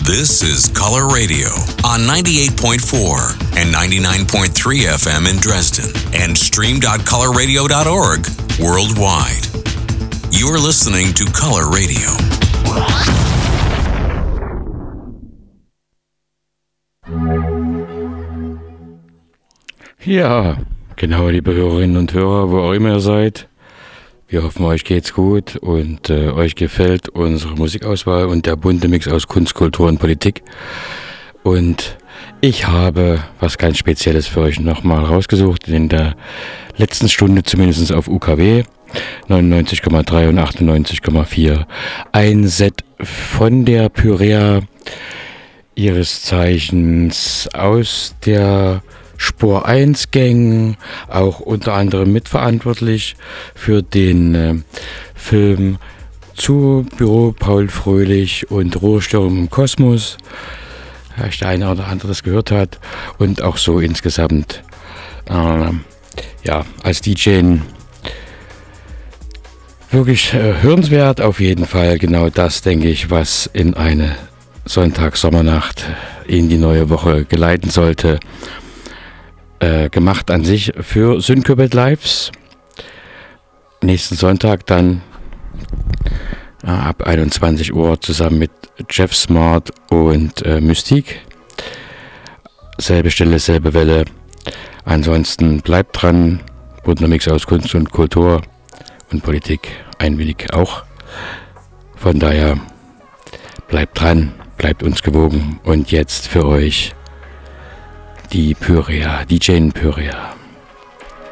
This is Color Radio on 98.4 and 99.3 FM in Dresden and stream.colorradio.org worldwide. You're listening to Color Radio. Ja, genau, liebe Hörerinnen und Hörer, wo auch immer ihr seid. Wir hoffen, euch geht's gut und euch gefällt unsere Musikauswahl und der bunte Mix aus Kunst, Kultur und Politik. Und ich habe was ganz Spezielles für euch nochmal rausgesucht, in der letzten Stunde zumindest auf UKW 99,3 und 98,4. Ein Set von der Pyrea, ihres Zeichens aus der Spur 1 Gang, auch unter anderem mitverantwortlich für den Film zu Büro Paul Fröhlich und Ruhestörung im Kosmos. Vielleicht der eine oder andere das gehört hat. Und auch so insgesamt als DJ wirklich hörenswert auf jeden Fall. Genau das, denke ich, was in eine Sonntag-Sommernacht in die neue Woche geleiten sollte. Gemacht an sich für Syncobet Lives. Nächsten Sonntag dann ab 21 Uhr zusammen mit Jeff Smart und Mystique. Selbe Stelle, selbe Welle. Ansonsten bleibt dran. Bunter Mix aus Kunst und Kultur und Politik ein wenig auch. Von daher bleibt dran, bleibt uns gewogen. Und jetzt für euch die Pyrea, DJ Pyrea.